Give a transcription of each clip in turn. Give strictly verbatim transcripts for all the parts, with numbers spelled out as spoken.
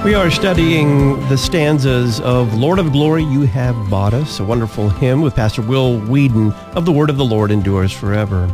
We are studying the stanzas of Lord of Glory, You Have Bought Us, a wonderful hymn with Pastor Will Whedon of The Word of the Lord Endures Forever.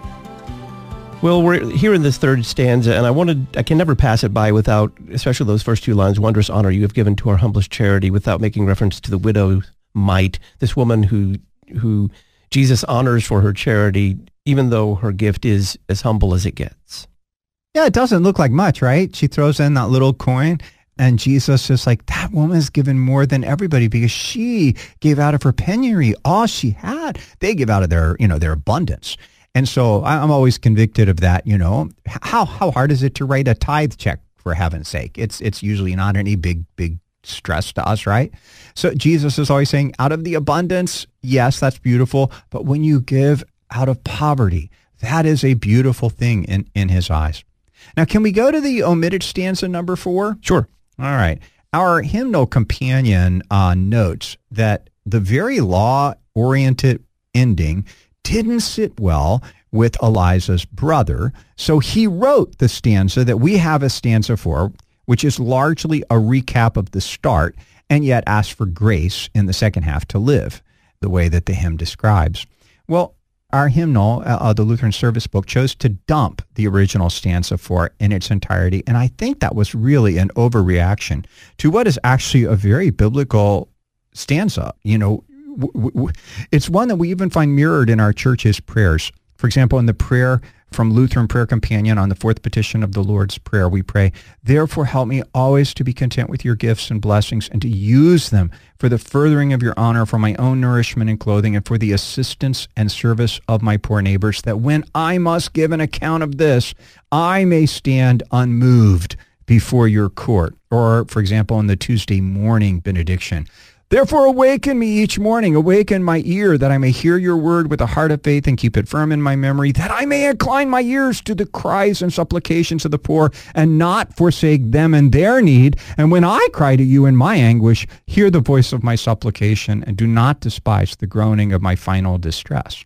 Well, we're here in this third stanza, and I wanted, I can never pass it by without, especially those first two lines, wondrous honor you have given to our humblest charity, without making reference to the widow's mite, this woman who, who Jesus honors for her charity, even though her gift is as humble as it gets. Yeah, it doesn't look like much, right? She throws in that little coin. And Jesus is like, that woman has given more than everybody because she gave out of her penury all she had. They give out of their, you know, their abundance. And so I'm always convicted of that, you know. How how hard is it to write a tithe check, for heaven's sake? It's it's usually not any big, big stress to us, right? So Jesus is always saying, out of the abundance, yes, that's beautiful. But when you give out of poverty, that is a beautiful thing in, in his eyes. Now, can we go to the omitted stanza number four? Sure. All right. Our hymnal companion uh, notes that the very law-oriented ending didn't sit well with Eliza's brother, so he wrote the stanza that we have as stanza four, which is largely a recap of the start, and yet asks for grace in the second half to live, the way that the hymn describes. Well, our hymnal, uh, the Lutheran Service Book, chose to dump the original stanza four in its entirety, and I think that was really an overreaction to what is actually a very biblical stanza. You know, w- w- it's one that we even find mirrored in our church's prayers. For example, in the prayer from Lutheran Prayer Companion on the fourth petition of the Lord's Prayer, we pray, therefore help me always to be content with your gifts and blessings and to use them for the furthering of your honor, for my own nourishment and clothing, and for the assistance and service of my poor neighbors, that when I must give an account of this, I may stand unmoved before your court. Or, for example, in the Tuesday morning benediction, therefore awaken me each morning, awaken my ear, that I may hear your word with a heart of faith and keep it firm in my memory, that I may incline my ears to the cries and supplications of the poor and not forsake them in their need. And when I cry to you in my anguish, hear the voice of my supplication and do not despise the groaning of my final distress.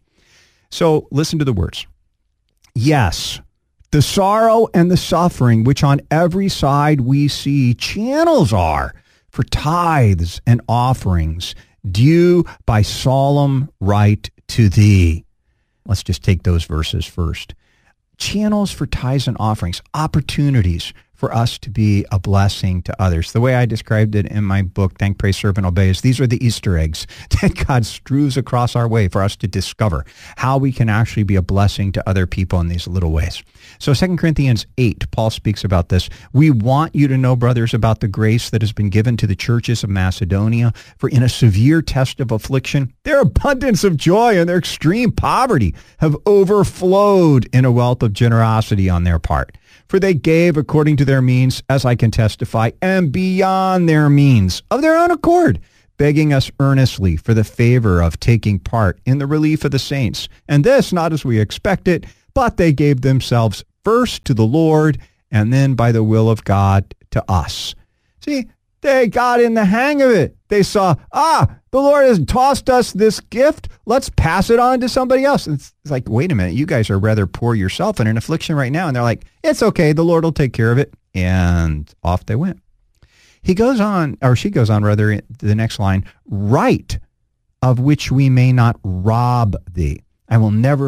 So listen to the words. Yes, the sorrow and the suffering which on every side we see channels are for tithes and offerings due by solemn right to thee. Let's just take those verses first. Channels for tithes and offerings, opportunities for us to be a blessing to others. The way I described it in my book, Thank, Praise, Serve, and Obey, is these are the Easter eggs that God strews across our way for us to discover how we can actually be a blessing to other people in these little ways. So Second Corinthians eight, Paul speaks about this. We want you to know, brothers, about the grace that has been given to the churches of Macedonia, for in a severe test of affliction, their abundance of joy and their extreme poverty have overflowed in a wealth of generosity on their part. For they gave according to their means, as I can testify, and beyond their means, of their own accord, begging us earnestly for the favor of taking part in the relief of the saints. And this not as we expected, but they gave themselves first to the Lord, and then by the will of God to us. See, they got in the hang of it. They saw, ah, the Lord has tossed us this gift. Let's pass it on to somebody else. It's, it's like, wait a minute, you guys are rather poor yourself in an affliction right now. And they're like, it's okay, the Lord will take care of it. And off they went. He goes on, or she goes on rather, the next line, right, of which we may not rob thee. I will never